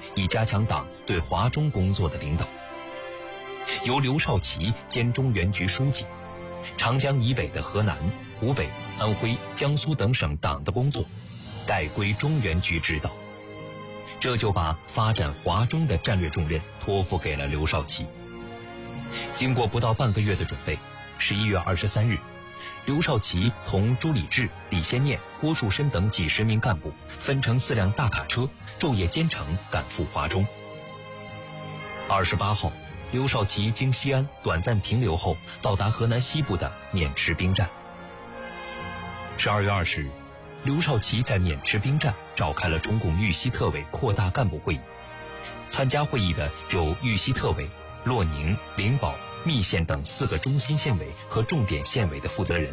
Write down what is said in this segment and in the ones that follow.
以加强党对华中工作的领导。由刘少奇兼中原局书记，长江以北的河南、湖北、安徽、江苏等省党的工作概归中原局指导，这就把发展华中的战略重任托付给了刘少奇。经过不到半个月的准备，11月23日，刘少奇同朱理治、李先念、郭树深等几十名干部分成4辆大卡车，昼夜兼程赶赴华中。28号，刘少奇经西安短暂停留后，到达河南西部的渑池兵站。12月20日，刘少奇在渑池兵站召开了中共豫西特委扩大干部会议。参加会议的有豫西特委、洛宁、灵宝、密县等4个中心县委和重点县委的负责人。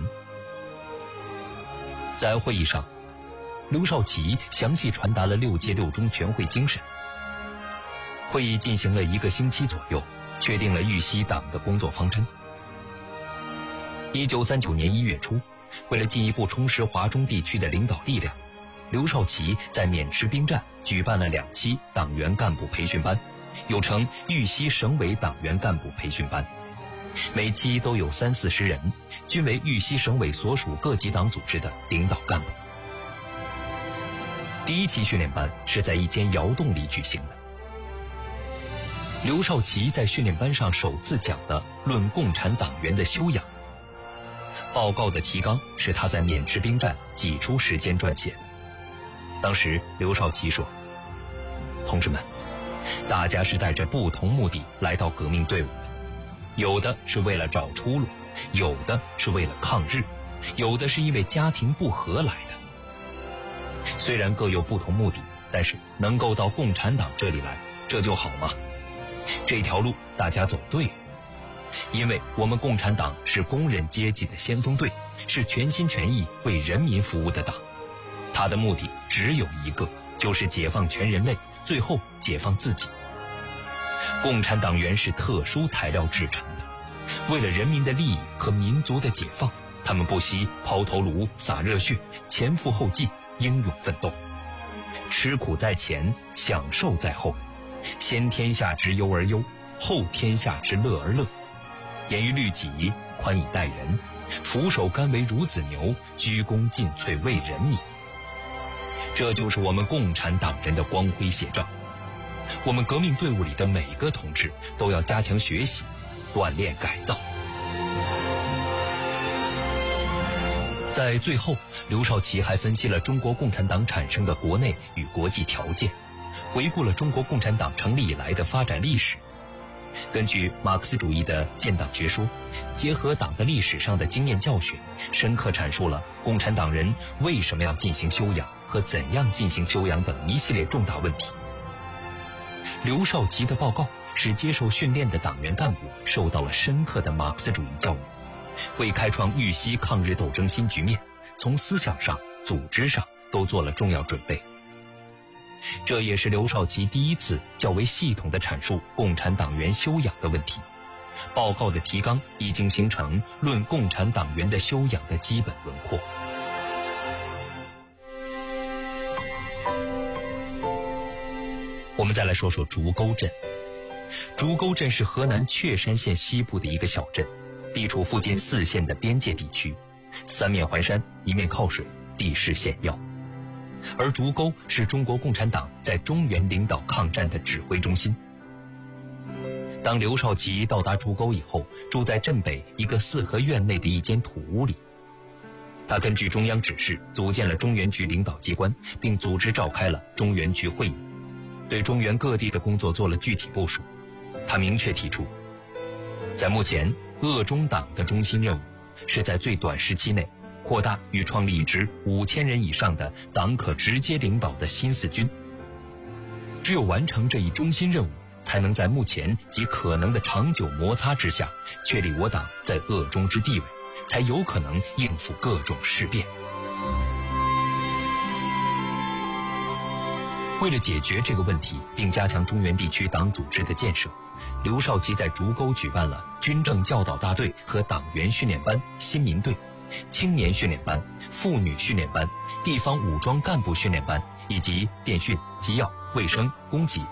在会议上，刘少奇详细传达了6届6中全会精神。会议进行了1个星期左右，确定了豫西党的工作方针。1939年1月初，为了进一步充实华中地区的领导力量，刘少奇在渑池兵站举办了2期党员干部培训班，又称豫西省委党员干部培训班，每期都有30-40人，均为豫西省委所属各级党组织的领导干部。第1期训练班是在一间窑洞里举行的。刘少奇在训练班上首次讲的《论共产党员的修养》报告的提纲是他在渑池兵站挤出时间撰写的。当时刘少奇说：“同志们，大家是带着不同目的来到革命队伍的，有的是为了找出路，有的是为了抗日，有的是因为家庭不和来的。虽然各有不同目的，但是能够到共产党这里来，这就好嘛。这条路大家走对了，因为我们共产党是工人阶级的先锋队，是全心全意为人民服务的党，它的目的只有一个，就是解放全人类，最后解放自己。共产党员是特殊材料制成的，为了人民的利益和民族的解放，他们不惜抛头颅洒热血，前赴后继，英勇奋斗。吃苦在前，享受在后，先天下之忧而忧，后天下之乐而乐。严于律己，宽以待人，俯首甘为孺子牛，鞠躬尽瘁为人民。这就是我们共产党人的光辉写照。我们革命队伍里的每个同志都要加强学习，锻炼改造。在最后，刘少奇还分析了中国共产党产生的国内与国际条件，回顾了中国共产党成立以来的发展历史。根据马克思主义的建党学说，结合党的历史上的经验教训，深刻阐述了共产党人为什么要进行修养和怎样进行修养等一系列重大问题。刘少奇的报告使接受训练的党员干部受到了深刻的马克思主义教育，为开创豫西抗日斗争新局面，从思想上、组织上都做了重要准备。这也是刘少奇第一次较为系统地阐述共产党员修养的问题。报告的提纲已经形成《论共产党员的修养》的基本轮廓。我们再来说说竹沟镇。竹沟镇是河南确山县西部的一个小镇，地处附近4县的边界地区，三面环山，一面靠水，地势险要。而竹沟是中国共产党在中原领导抗战的指挥中心。当刘少奇到达竹沟以后，住在镇北一个4合院内的一间土屋里。他根据中央指示组建了中原局领导机关，并组织召开了中原局会议，对中原各地的工作做了具体部署。他明确提出，在目前鄂中党的中心任务是在最短时期内扩大与创立一支5000人以上的党可直接领导的新四军。只有完成这一中心任务，才能在目前及可能的长久摩擦之下，确立我党在鄂中之地位，才有可能应付各种事变。为了解决这个问题，并加强中原地区党组织的建设，刘少奇在竹沟举办了军政教导大队和党员训练班、新民队、青年训练班、妇女训练班、地方武装干部训练班，以及电讯、机要、卫生、供给